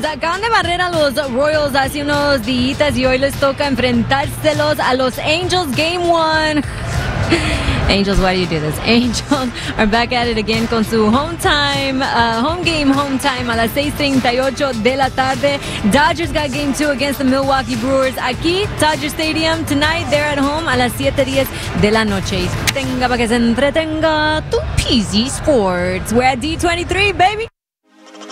Sports acaban de barrer a los Royals hace unos días y hoy les toca enfrentárselos a los Angels Game 1. Angels, why do you do this? Angels are back at it again con su home game a las 6:38 de la tarde. Dodgers got game 2 against the Milwaukee Brewers. Aquí, Dodger Stadium, tonight they're at home a las 7:10 de la noche. Tenga para que se entretenga tu PZ Sports. We're at D23, baby.